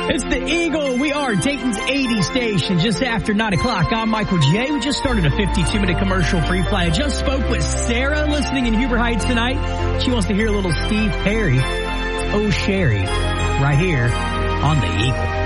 It's the Eagle. We are Dayton's 80 station just after 9 o'clock. I'm Michael J. We just started a 52-minute commercial-free play. I just spoke with Sarah listening in Huber Heights tonight. She wants to hear a little Steve Perry. It's Oh Sherry right here on the Eagle.